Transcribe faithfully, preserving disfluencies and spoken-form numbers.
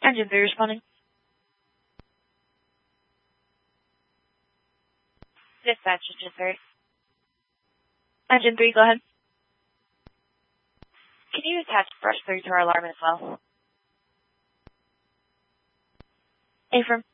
Engine three responding. Dispatch, engine three. Engine three, go ahead. Can you attach brush three to our alarm as well? Affirm.